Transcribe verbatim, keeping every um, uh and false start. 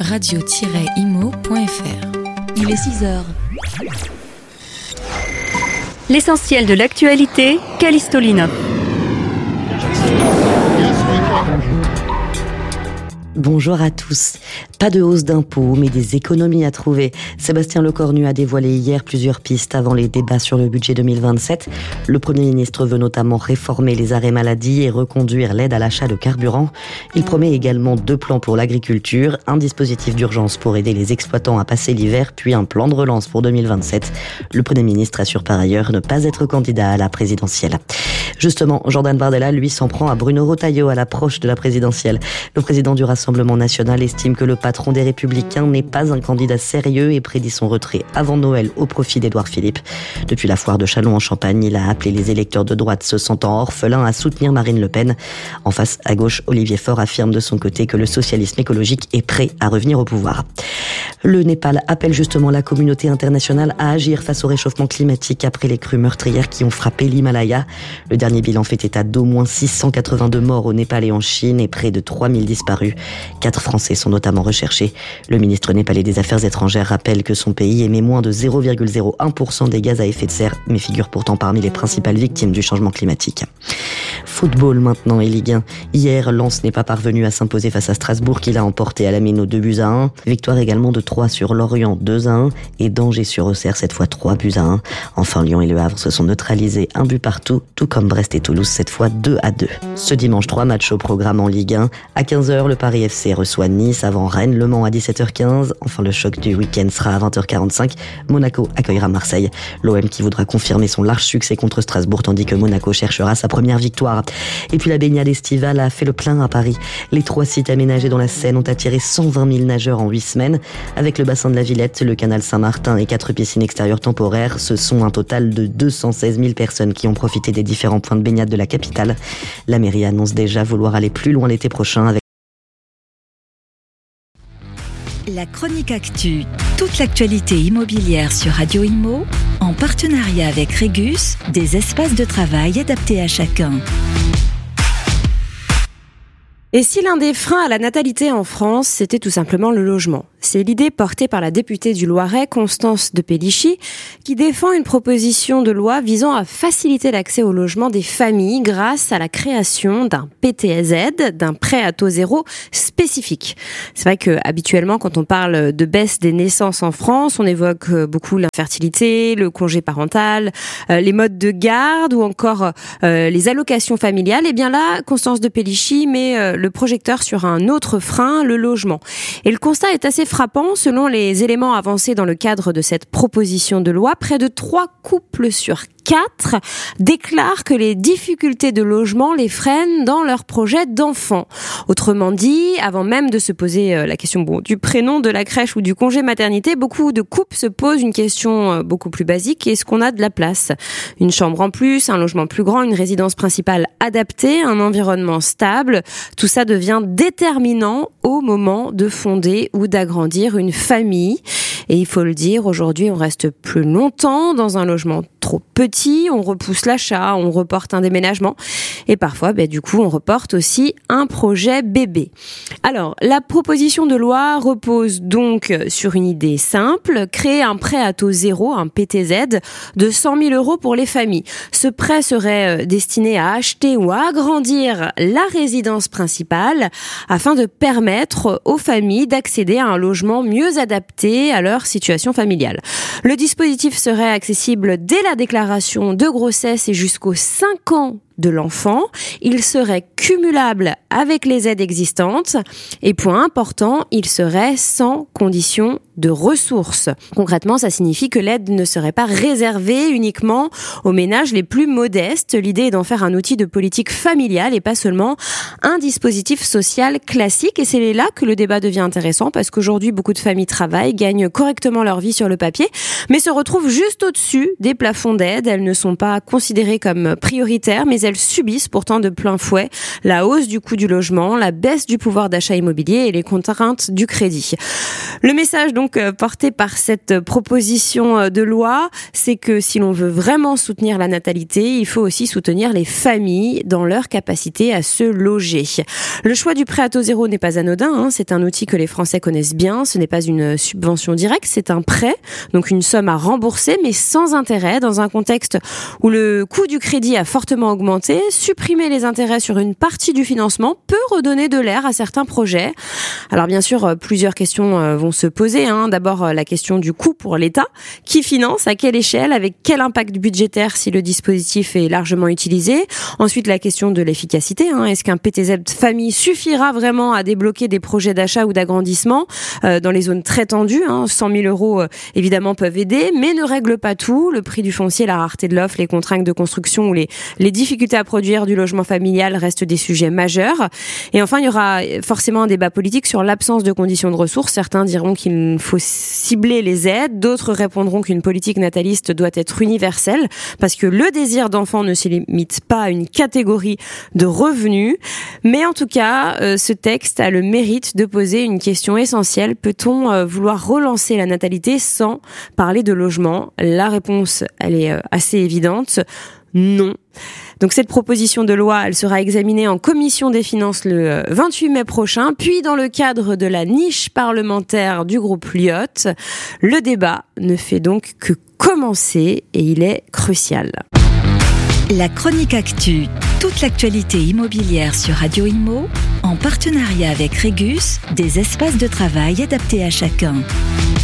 radio tiret imo point f r. Il est six heures. L'essentiel de l'actualité, Callisto Lina. Bonjour à tous. Pas de hausse d'impôts, mais des économies à trouver. Sébastien Lecornu a dévoilé hier plusieurs pistes avant les débats sur le budget deux mille vingt-sept. Le Premier ministre veut notamment réformer les arrêts maladie et reconduire l'aide à l'achat de carburant. Il promet également deux plans pour l'agriculture, un dispositif d'urgence pour aider les exploitants à passer l'hiver, puis un plan de relance pour deux mille vingt-sept. Le Premier ministre assure par ailleurs ne pas être candidat à la présidentielle. Justement, Jordan Bardella, lui, s'en prend à Bruno Retailleau à l'approche de la présidentielle. Le président du Rassemblement national estime que le patron des Républicains n'est pas un candidat sérieux et prédit son retrait avant Noël au profit d'Édouard Philippe. Depuis la foire de Châlons en Champagne, il a appelé les électeurs de droite se sentant orphelins à soutenir Marine Le Pen. En face, à gauche, Olivier Faure affirme de son côté que le socialisme écologique est prêt à revenir au pouvoir. Le Népal appelle justement la communauté internationale à agir face au réchauffement climatique après les crues meurtrières qui ont frappé l'Himalaya. Le dernier bilan fait état d'au moins six cent quatre-vingt-deux morts au Népal et en Chine et près de trois mille disparus. Quatre Français sont notamment recherchés. Le ministre népalais des Affaires étrangères rappelle que son pays émet moins de zéro virgule zéro un pour cent des gaz à effet de serre, mais figure pourtant parmi les principales victimes du changement climatique. Football maintenant et Ligue un. Hier, Lens n'est pas parvenu à s'imposer face à Strasbourg qu'il a emporté à la Méno deux buts à un. Victoire également de Troyes sur Lorient deux à un et d'Angers sur Auxerre cette fois trois buts à un. Enfin, Lyon et Le Havre se sont neutralisés un but partout, tout comme Brest et Toulouse cette fois deux à deux. Ce dimanche, trois matchs au programme en Ligue un. À quinze heures, le Paris F C reçoit Nice avant Rennes, Le Mans à dix-sept heures quinze. Enfin, le choc du week-end sera à vingt heures quarante-cinq. Monaco accueillera Marseille. L'O M qui voudra confirmer son large succès contre Strasbourg tandis que Monaco cherchera sa première victoire. Et puis la baignade estivale a fait le plein à Paris. Les trois sites aménagés dans la Seine ont attiré cent vingt mille nageurs en huit semaines. Avec le bassin de la Villette, le canal Saint-Martin et quatre piscines extérieures temporaires, ce sont un total de deux cent seize mille personnes qui ont profité des différents points de baignade de la capitale. La mairie annonce déjà vouloir aller plus loin l'été prochain avec la chronique actu, toute l'actualité immobilière sur Radio Imo, en partenariat avec Régus, des espaces de travail adaptés à chacun. Et si l'un des freins à la natalité en France, c'était tout simplement le logement ? C'est l'idée portée par la députée du Loiret, Constance de Pellichy, qui défend une proposition de loi visant à faciliter l'accès au logement des familles grâce à la création d'un P T Z, d'un prêt à taux zéro spécifique. C'est vrai que habituellement, quand on parle de baisse des naissances en France, on évoque beaucoup l'infertilité, le congé parental, euh, les modes de garde ou encore euh, les allocations familiales. Et bien là, Constance de Pellichy met euh, le projecteur sur un autre frein, le logement. Et le constat est assez frappant. Selon les éléments avancés dans le cadre de cette proposition de loi, près de trois couples sur quatre déclarent que les difficultés de logement les freinent dans leur projet d'enfant. Autrement dit, avant même de se poser la question bon, du prénom, de la crèche ou du congé maternité, beaucoup de couples se posent une question beaucoup plus basique. Est-ce qu'on a de la place ? Une chambre en plus, un logement plus grand, une résidence principale adaptée, un environnement stable. Tout ça devient déterminant au moment de fonder ou d'agrandir une famille. Et il faut le dire, aujourd'hui, on reste plus longtemps dans un logement trop petit, on repousse l'achat, on reporte un déménagement et parfois, ben, du coup, on reporte aussi un projet bébé. Alors, la proposition de loi repose donc sur une idée simple, créer un prêt à taux zéro, un P T Z, de cent mille euros pour les familles. Ce prêt serait destiné à acheter ou à agrandir la résidence principale afin de permettre aux familles d'accéder à un logement mieux adapté à leur situation familiale. Le dispositif serait accessible dès la déclaration de grossesse et jusqu'aux cinq ans de l'enfant. Il serait cumulable avec les aides existantes et point important, il serait sans condition de ressources. Concrètement, ça signifie que l'aide ne serait pas réservée uniquement aux ménages les plus modestes. L'idée est d'en faire un outil de politique familiale et pas seulement un dispositif social classique. Et c'est là que le débat devient intéressant parce qu'aujourd'hui, beaucoup de familles travaillent, gagnent correctement leur vie sur le papier, mais se retrouvent juste au-dessus des plafonds d'aide. Elles ne sont pas considérées comme prioritaires, mais elles subissent pourtant de plein fouet la hausse du coût du logement, la baisse du pouvoir d'achat immobilier et les contraintes du crédit. Le message donc porté par cette proposition de loi, c'est que si l'on veut vraiment soutenir la natalité, il faut aussi soutenir les familles dans leur capacité à se loger. Le choix du prêt à taux zéro n'est pas anodin, hein, c'est un outil que les Français connaissent bien, ce n'est pas une subvention directe, c'est un prêt, donc une somme à rembourser mais sans intérêt dans un contexte où le coût du crédit a fortement augmenté. Supprimer les intérêts sur une partie du financement peut redonner de l'air à certains projets. Alors bien sûr, plusieurs questions vont se poser. Hein. D'abord, la question du coût pour l'État. Qui finance, à quelle échelle, avec quel impact budgétaire si le dispositif est largement utilisé. Ensuite, la question de l'efficacité. Hein. Est-ce qu'un P T Z famille suffira vraiment à débloquer des projets d'achat ou d'agrandissement euh, dans les zones très tendues, hein. cent mille euros, euh, évidemment, peuvent aider, mais ne règlent pas tout. Le prix du foncier, la rareté de l'offre, les contraintes de construction ou les, les difficultés à produire du logement familial restent des sujets majeurs. Et enfin, il y aura forcément un débat politique sur l'absence de conditions de ressources. Certains diront qu'il faut cibler les aides, d'autres répondront qu'une politique nataliste doit être universelle, parce que le désir d'enfant ne se limite pas à une catégorie de revenus. Mais en tout cas, euh, ce texte a le mérite de poser une question essentielle. Peut-on euh, vouloir relancer la natalité sans parler de logement ? La réponse, elle est euh, assez évidente. Non. Donc cette proposition de loi, elle sera examinée en commission des finances le vingt-huit mai prochain, puis dans le cadre de la niche parlementaire du groupe Lyotte. Le débat ne fait donc que commencer et il est crucial. La chronique actu, toute l'actualité immobilière sur Radio Imo, en partenariat avec Régus, des espaces de travail adaptés à chacun.